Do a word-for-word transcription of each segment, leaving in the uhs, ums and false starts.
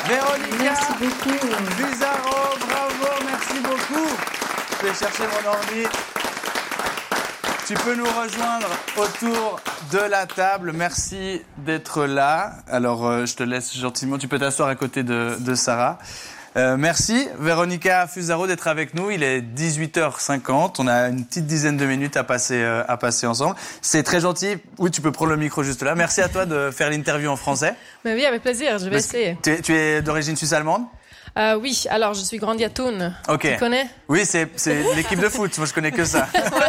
Véronica Merci beaucoup. Fusaro, bravo, merci beaucoup. Je vais chercher mon ordi. Tu peux nous rejoindre autour de la table. Merci d'être là. Alors, euh, je te laisse gentiment. Tu peux t'asseoir à côté de, de Sarah. Euh, merci, Véronica Fusaro, d'être avec nous. Il est dix-huit heures cinquante. On a une petite dizaine de minutes à passer, euh, à passer ensemble. C'est très gentil. Oui, tu peux prendre le micro juste là. Merci à toi de faire l'interview en français. Mais oui, avec plaisir. Je vais Parce essayer. Tu es, tu es d'origine suisse-allemande ? Euh, oui, alors je suis grandi à Thun. Ok. Tu connais? Oui, c'est, c'est l'équipe de foot. Moi, je connais que ça.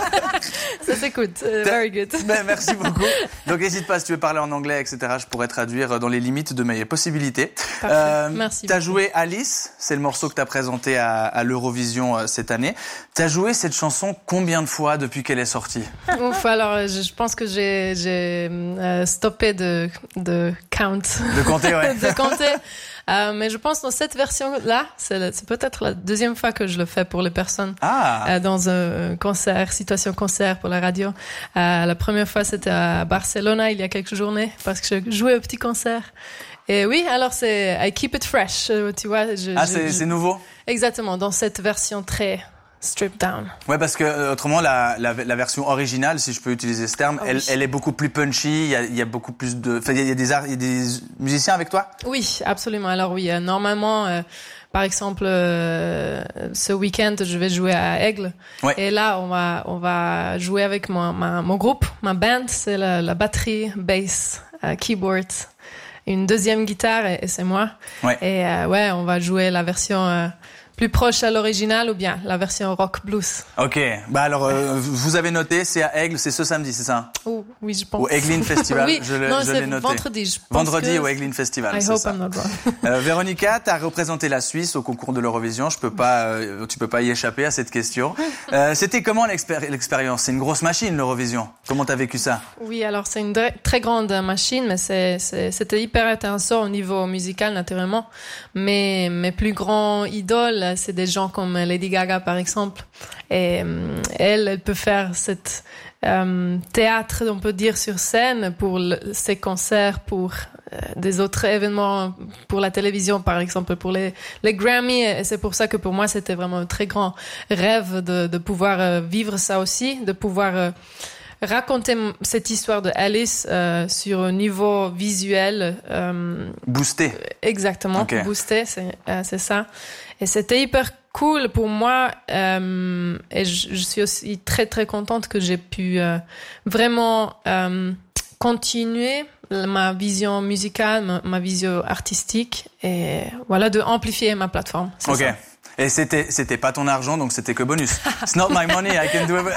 Ça s'écoute. Uh, very good. Ben, merci beaucoup. Donc, n'hésite pas, si tu veux parler en anglais, et cetera, je pourrais traduire dans les limites de mes possibilités. Parfait. Euh, merci. Tu as beaucoup. joué Alice, c'est le morceau que tu as présenté à, à l'Eurovision euh, cette année. Tu as joué cette chanson combien de fois depuis qu'elle est sortie? Ouf, alors je, je pense que j'ai, j'ai euh, stoppé de, de count. De compter, ouais. de compter. Euh, mais je pense dans cette version-là, c'est, le, c'est peut-être la deuxième fois que je le fais pour les personnes. Ah. Euh, dans un concert, situation concert pour la radio. Euh, la première fois, c'était à Barcelone, il y a quelques journées, parce que je jouais au petit concert. Et oui, alors c'est I Keep It Fresh, euh, tu vois. Je, Ah, je, c'est, je... c'est nouveau? Exactement, dans cette version très stripped down. Ouais, parce que euh, autrement, la, la, la version originale, si je peux utiliser ce terme, Oh, elle, oui. elle est beaucoup plus punchy. Il y a, il y a beaucoup plus de. Enfin, il y a des arts, il y a des musiciens avec toi? Oui, absolument. Alors oui, euh, normalement, euh, par exemple, euh, ce week-end, je vais jouer à Aigle. Ouais. Et là, on va, on va jouer avec mon, ma, mon groupe, ma band, c'est la, la batterie, bass, euh, keyboard, une deuxième guitare et, et c'est moi. Ouais. Et euh, ouais, on va jouer la version euh, plus proche à l'original ou bien la version rock blues. Ok. Bah alors, euh, vous avez noté, c'est à Aigle, c'est ce samedi, c'est ça? Oh, oui, je pense. Au Aiglin Festival, oui. je, le, non, je c'est l'ai noté. vendredi, je pense Vendredi que... au Aiglin Festival, I c'est hope ça. I'm not wrong. euh, Véronica, t'as représenté la Suisse au concours de l'Eurovision. Je peux pas, euh, tu peux pas y échapper à cette question. Euh, c'était comment l'expéri- l'expérience? C'est une grosse machine, l'Eurovision. Comment t'as vécu ça? Oui, alors c'est une dre- très grande machine, mais c'est, c'est, c'était hyper intéressant au niveau musical, naturellement. Mais mes plus grands idoles, c'est des gens comme Lady Gaga, par exemple. Et euh, elle, elle peut faire cette euh, théâtre, on peut dire, sur scène pour le, ses concerts, pour euh, des autres événements, pour la télévision, par exemple, pour les, les Grammy. Et c'est pour ça que pour moi, c'était vraiment un très grand rêve de, de pouvoir euh, vivre ça aussi, de pouvoir... Euh, raconter cette histoire de Alice euh, sur un niveau visuel euh, boosté. Exactement, okay. boosté, c'est, euh, c'est ça. Et c'était hyper cool pour moi euh, et je, je suis aussi très très contente que j'ai pu euh, vraiment euh, continuer ma vision musicale, ma, ma vision artistique et voilà, de amplifier ma plateforme. C'est ok. ça. Et c'était, c'était pas ton argent, donc c'était que bonus. It's not my money, I can do it.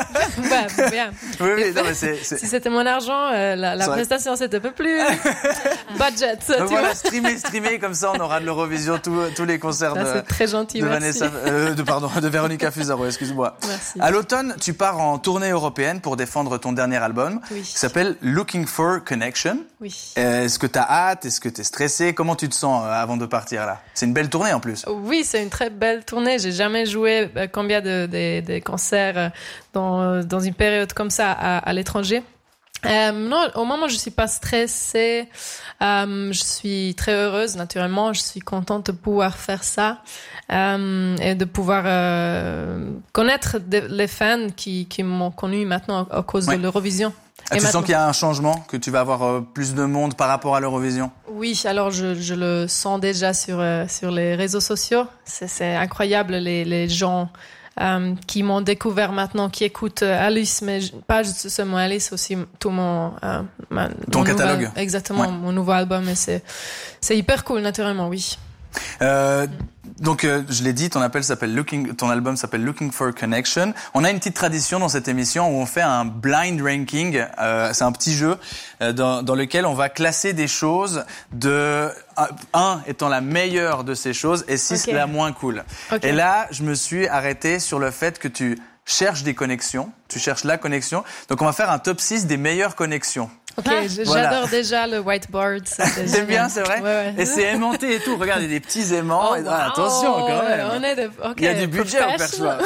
Ouais, bien. Oui, oui, non, mais c'est, c'est... Si c'était mon argent, euh, la, la prestation c'était un peu plus budget. Donc voilà, streamer, streamer, comme ça on aura de l'Eurovision, tous, tous les concerts ça, de, c'est très gentil, de merci. Vanessa, euh, de, pardon, de Véronica Fusaro, excuse-moi. Merci. À l'automne, tu pars en tournée européenne pour défendre ton dernier album, oui. qui s'appelle Looking for Connection. Oui. Euh, est-ce que t'as hâte? Est-ce que t'es stressé? Comment tu te sens euh, avant de partir là? C'est une belle tournée en plus. Oui, c'est une très belle tournée. J'ai jamais joué euh, combien de, de, de concerts euh, dans, dans une période comme ça à, à l'étranger. Euh, non, au moment je suis pas stressée. Euh, je suis très heureuse, naturellement. Je suis contente de pouvoir faire ça euh, et de pouvoir euh, connaître de, les fans qui, qui m'ont connu maintenant à, à cause ouais. de l'Eurovision. Ah, tu sens qu'il y a un changement, que tu vas avoir euh, plus de monde par rapport à l'Eurovision? Oui, alors je, je le sens déjà sur euh, sur les réseaux sociaux. C'est, c'est incroyable les les gens euh, qui m'ont découvert maintenant, qui écoutent euh, Alice, mais pas juste seulement Alice, aussi tout mon euh, ma, ton mon catalogue. Nouvel, exactement, ouais. mon nouveau album. Et c'est c'est hyper cool, naturellement, oui. Euh, donc euh, je l'ai dit, ton appel s'appelle Looking, ton album s'appelle Looking for Connection. On a une petite tradition dans cette émission où on fait un blind ranking. Euh, c'est un petit jeu euh, dans, dans lequel on va classer des choses de un étant la meilleure de ces choses et six okay. la moins cool. Okay. Et là, je me suis arrêté sur le fait que tu cherches des connexions, tu cherches la connexion. Donc on va faire un top six des meilleures connexions. Ok, voilà. J'adore déjà le whiteboard. C'est bien, c'est vrai. Ouais, ouais. Et c'est aimanté et tout. Regarde, il y a des petits aimants. Oh, et... wow. ah, attention quand même. On est de... okay. Il y a du budget au perchoir.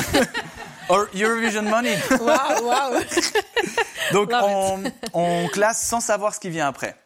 Or Eurovision money. Wow, wow. Donc on, on classe sans savoir ce qui vient après.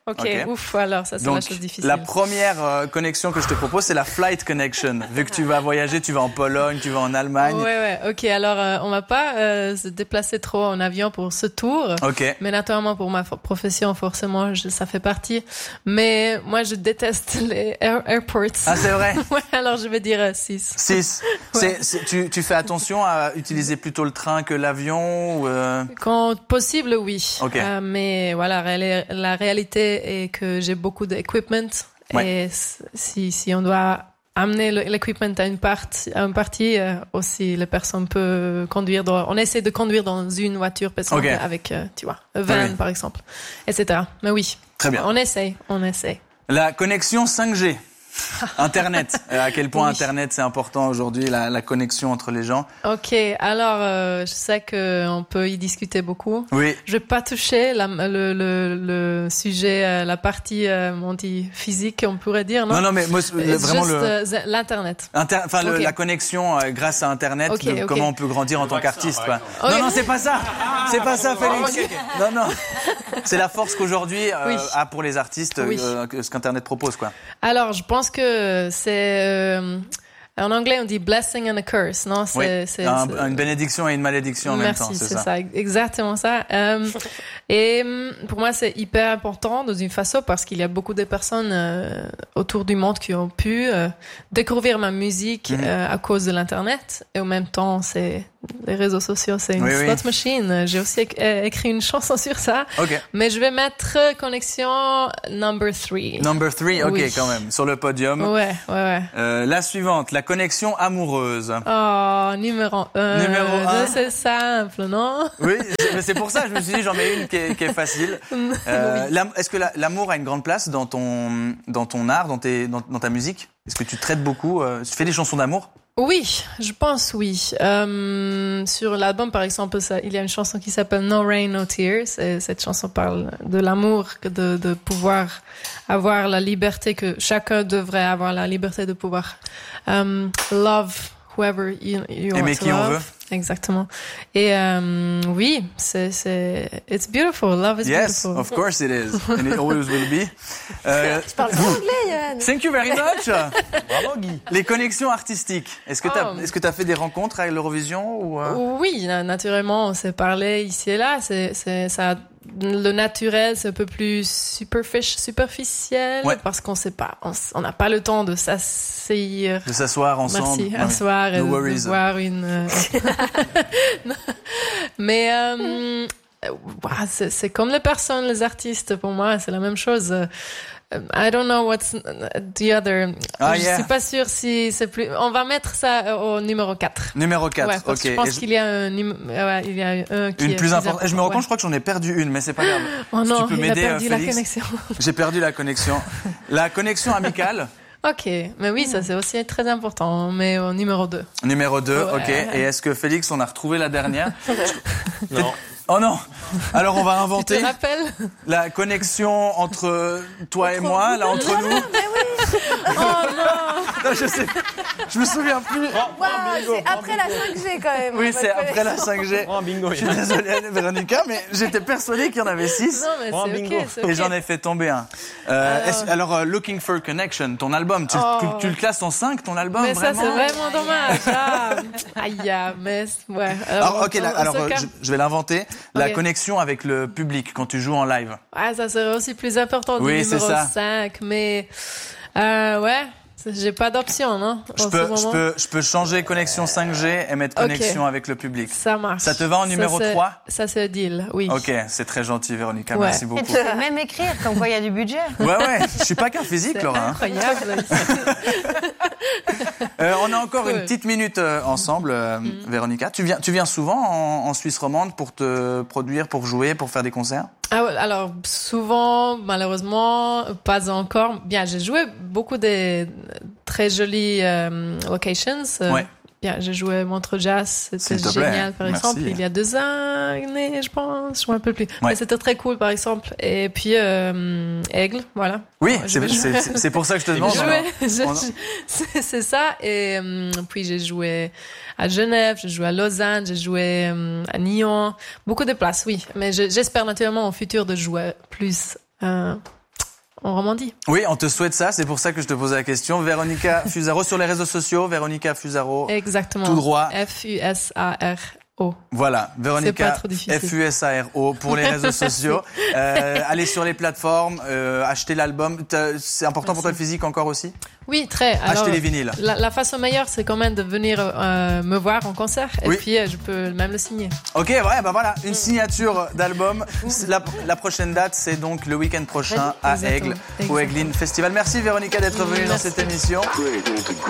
Ok, okay. Ouf, alors ça c'est Donc, la chose difficile. La première euh, connexion que je te propose, c'est la flight connection. Vu que tu vas voyager, tu vas en Pologne, tu vas en Allemagne. Ouais, ouais, ok. Alors, euh, on va pas euh, se déplacer trop en avion pour ce tour. Ok. Mais naturellement, pour ma for- profession, forcément, je, ça fait partie. Mais moi, je déteste les air- airports. Ah, c'est vrai? Ouais, alors je vais dire euh, six. six. Ouais. C'est, c'est, tu, tu fais attention à utiliser plutôt le train que l'avion ou euh... Quand possible, oui. Ok. Euh, mais voilà, ré- la réalité est que j'ai beaucoup d'équipement. Ouais. Et si, si on doit amener le- l'équipement à une partie, à une partie euh, aussi, les personnes peuvent conduire dans, on essaie de conduire dans une voiture, par exemple, Ok. avec, euh, tu vois, un van, Ah oui. par exemple, et cetera. Mais oui. Très bien. On essaie, on essaie. La connexion cinq G. Internet. Euh, à quel point Oui. Internet c'est important aujourd'hui, la, la connexion entre les gens. Ok. Alors, euh, je sais que on peut y discuter beaucoup. Oui. Je vais pas toucher la, le, le, le sujet, euh, la partie, euh, on dit physique, on pourrait dire, non? Non, non, mais moi, le- Euh, vraiment Juste le, euh, l'internet. inter, enfin le- Ok. la connexion euh, grâce à Internet, Ok, de ok. comment on peut grandir en tant qu'artiste, quoi. Ok. Non, non, c'est pas ça. C'est pas ça, Félix. Non, non. C'est la force qu'aujourd'hui euh, Oui. a pour les artistes Oui. euh, que- ce qu'Internet propose, quoi. Alors, je pense que c'est euh, en anglais on dit blessing and a curse, non? C'est, Oui. c'est, Un- c'est- une bénédiction et une malédiction en Merci, même temps, c'est, c'est ça. ça. exactement ça. Euh, et hum, pour moi, c'est hyper important dans une façon parce qu'il y a beaucoup de personnes euh, autour du monde qui ont pu euh, découvrir ma musique Mhm. euh, à cause de l'internet. Et en même temps, c'est les réseaux sociaux, c'est une Oui, oui. slot machine. J'ai aussi éc- euh, écrit une chanson sur ça. Ok. Mais je vais mettre connexion number three. Number three, ok, Oui. quand même, sur le podium. Ouais, ouais, ouais. Euh, la suivante, la connexion amoureuse. Oh, numéro un. Numéro un. C'est simple, non? Oui, c'est- mais c'est pour ça que je me suis dit j'en mets une qui est, qui est facile. Euh, l'am- Est-ce que la- l'amour a une grande place dans ton dans ton art, dans tes dans, dans ta musique? Est-ce que tu traites beaucoup euh, Tu fais des chansons d'amour? Oui, je pense oui. Euh, sur l'album, par exemple, ça, il y a une chanson qui s'appelle No Rain, No Tears. Et cette chanson parle de l'amour, de, de pouvoir avoir la liberté, que chacun devrait avoir la liberté de pouvoir um, love whoever you, you want Aimer to qui on love. veut. Exactement. Et euh, oui, c'est c'est it's beautiful. Love is Yes, beautiful. of course it is, and it always will be. Euh, Je parle pas anglais, Johan. Thank you very much. Bravo Guy. Les connexions artistiques. Est-ce que t'as Oh. est-ce que t'as fait des rencontres avec l'Eurovision ou euh... Oui, na- naturellement, on s'est parlé ici et là. C'est, c'est, ça, le naturel, c'est un peu plus superfic- superficiel Ouais. parce qu'on sait pas, on s- on n'a pas le temps de s'asseoir. de s'asseoir ensemble? Merci, Ah oui. asseoir et No de, worries. de voir une. euh, Mais euh, ouah, c'est, c'est comme les personnes, les artistes. Pour moi, c'est la même chose. Euh, I don't know what's the other. Ah, je yeah. suis pas sûre si c'est plus. On va mettre ça au numéro quatre. Numéro quatre, Ouais, parce ok. que je pense Et je- qu'il y a un, numé- ouais, il y a un qui Une est plus importante. Je me rends compte, ouais. je crois que j'en ai perdu une, mais c'est pas grave. Oh Si non, tu peux il a m'aider, perdu euh, la Félix. connexion. J'ai perdu la connexion. La connexion amicale, Ok, mais oui, ça c'est aussi très important. Mais au numéro deux. numéro deux, Ouais. ok. Et est-ce que Félix, on a retrouvé la dernière? Non. Oh non. Alors on va Tu inventer te rappelles? la connexion entre toi et moi, là entre nous. Oh non! Non, je sais, je me souviens plus. Waouh, c'est après la cinq G quand même. Oui, votre c'est après la connexion. cinq G. Oh, bingo. Je suis désolé, Véronica, mais j'étais persuadé qu'il y en avait six. Non, mais Oh, c'est bingo. ok, c'est ok. Et j'en ai fait tomber un. Euh, Alors- est-ce- alors, euh, Looking for Connection, ton album, tu, Oh. tu, tu le classes en cinq, ton album, Mais ça, vraiment? c'est vraiment dommage. Ah. Aïe, ah, mais ouais. Alors, ok, on- là, on alors se euh, calme. je, je vais l'inventer. La Ok. connexion avec le public quand tu joues en live. Ah, ça serait aussi plus important du Oui, c'est numéro ça. cinq. Mais euh, ouais, j'ai pas d'option, non? Je en ce peux, je moment. peux, je peux changer connexion cinq G et mettre Ok. connexion avec le public. Ça marche. Ça te va en numéro c'est- trois? Ça, c'est deal, oui. Ok, c'est très gentil, Véronica. Ouais. Merci Et beaucoup. tu sais même écrire, comme quoi il y a du budget. Ouais, ouais. Je suis pas qu'un physique, C'est Laura. hein. incroyable. Euh, on a encore Cool. une petite minute euh, ensemble, euh, Véronica. Tu viens, tu viens souvent en, en Suisse romande pour te produire, pour jouer, pour faire des concerts? Ah ouais, alors souvent, malheureusement, pas encore. Bien, j'ai joué beaucoup de très jolies euh, locations. Euh, Ouais. Bien, j'ai joué Montreux Jazz, c'était S'il te plaît. génial, par Merci. exemple, il y a deux années, je pense, je me rappelle plus. Ouais. Mais c'était très cool, par exemple. Et puis euh, Aigle, voilà. Oui, Ouais, je c'est, vais c'est, jouer. c'est- c'est pour ça que je te demande. J'ai alors. joué, je- on a- je- c'est c'est ça. Et euh, puis j'ai joué à Genève, j'ai joué à Lausanne, j'ai joué euh, à Nyon, beaucoup de places, oui. Mais je- j'espère naturellement au futur de jouer plus euh, en Romandie. Oui, on te souhaite ça, c'est pour ça que je te posais la question. Véronica Fusaro sur les réseaux sociaux, Véronica Fusaro. Exactement. Tout droit. F U S A R O. Voilà, Véronica pas trop difficile. F U S A R O pour les réseaux sociaux. Euh, allez sur les plateformes, euh, achetez l'album. T'as- C'est important pour toi le physique encore aussi? Oui, très. Alors, Achetez les vinyles. La, la façon meilleure, c'est quand même de venir euh, me voir en concert. Et Oui. puis, euh, je peux même le signer. Ok, ouais, bah voilà, une signature d'album. La, la prochaine date, c'est donc le week-end prochain à Exactement. Aigle, au Exactement. Aiglin Festival. Merci Véronica d'être venue dans Merci. cette émission.